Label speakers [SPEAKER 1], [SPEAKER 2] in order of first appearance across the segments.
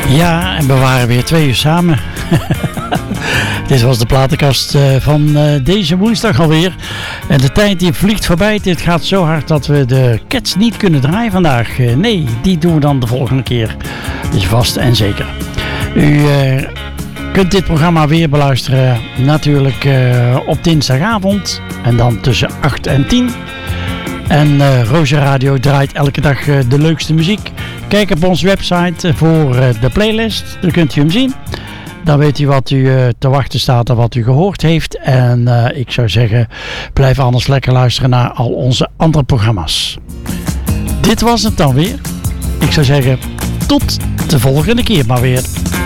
[SPEAKER 1] Ja, en we waren weer 2 uur samen. Dit was de platenkast van deze woensdag alweer. En de tijd die vliegt voorbij. Dit gaat zo hard dat we de Cats niet kunnen draaien vandaag. Nee, die doen we dan de volgende keer. Dus vast en zeker. U kunt dit programma weer beluisteren natuurlijk op dinsdagavond. En dan tussen 8 en 10. En Roosje Radio draait elke dag de leukste muziek. Kijk op onze website voor de playlist. Dan kunt u hem zien. Dan weet u wat u te wachten staat en wat u gehoord heeft. En ik zou zeggen, blijf anders lekker luisteren naar al onze andere programma's. Dit was het dan weer. Ik zou zeggen, tot de volgende keer maar weer.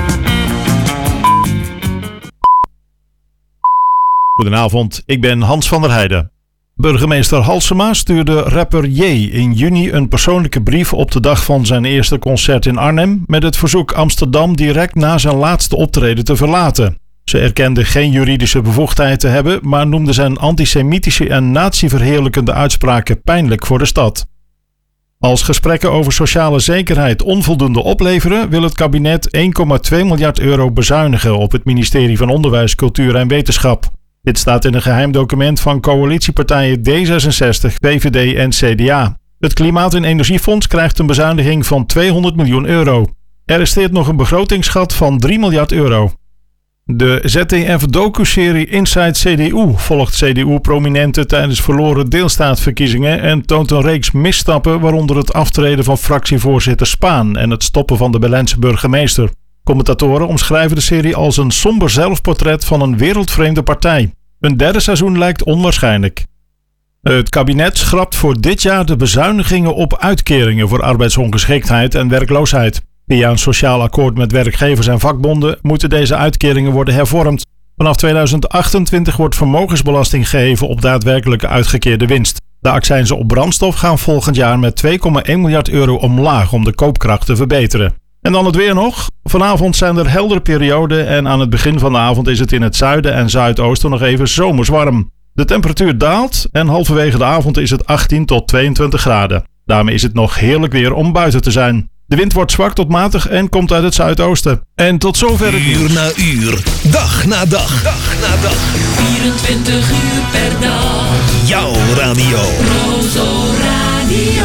[SPEAKER 2] Goedenavond, ik ben Hans van der Heijden. Burgemeester Halsema stuurde rapper J in juni een persoonlijke brief op de dag van zijn eerste concert in Arnhem met het verzoek Amsterdam direct na zijn laatste optreden te verlaten. Ze erkende geen juridische bevoegdheid te hebben, maar noemde zijn antisemitische en nazi-verheerlijkende uitspraken pijnlijk voor de stad. Als gesprekken over sociale zekerheid onvoldoende opleveren, wil het kabinet 1,2 miljard euro bezuinigen op het ministerie van Onderwijs, Cultuur en Wetenschap. Dit staat in een geheim document van coalitiepartijen D66, VVD en CDA. Het Klimaat- en Energiefonds krijgt een bezuiniging van 200 miljoen euro. Er resteert nog een begrotingsgat van 3 miljard euro. De ZDF-docu-serie Inside CDU volgt CDU-prominenten tijdens verloren deelstaatverkiezingen en toont een reeks misstappen, waaronder het aftreden van fractievoorzitter Spaan en het stoppen van de Berlijnse burgemeester. Commentatoren omschrijven de serie als een somber zelfportret van een wereldvreemde partij. Een derde seizoen lijkt onwaarschijnlijk. Het kabinet schrapt voor dit jaar de bezuinigingen op uitkeringen voor arbeidsongeschiktheid en werkloosheid. Via een sociaal akkoord met werkgevers en vakbonden moeten deze uitkeringen worden hervormd. Vanaf 2028 wordt vermogensbelasting geheven op daadwerkelijke uitgekeerde winst. De accijnzen op brandstof gaan volgend jaar met 2,1 miljard euro omlaag om de koopkracht te verbeteren. En dan het weer nog. Vanavond zijn er heldere perioden en aan het begin van de avond is het in het zuiden en zuidoosten nog even zomers warm. De temperatuur daalt en halverwege de avond is het 18 tot 22 graden. Daarmee is het nog heerlijk weer om buiten te zijn. De wind wordt zwak tot matig en komt uit het zuidoosten. En tot zover het
[SPEAKER 3] uur na uur, dag na dag, dag na dag.
[SPEAKER 4] 24 uur per dag.
[SPEAKER 3] Jouw radio.
[SPEAKER 4] Rozo Radio.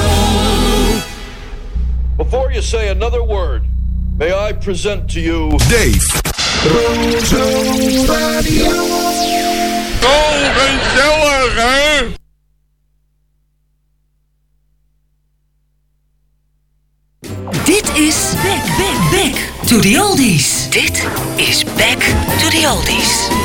[SPEAKER 5] Before you say another word, may I present to you
[SPEAKER 3] Dave.
[SPEAKER 5] Rozo Radio.
[SPEAKER 6] Oh, gezellig, hè?
[SPEAKER 7] Dit is Back to the Oldies. Dit is Back to the Oldies.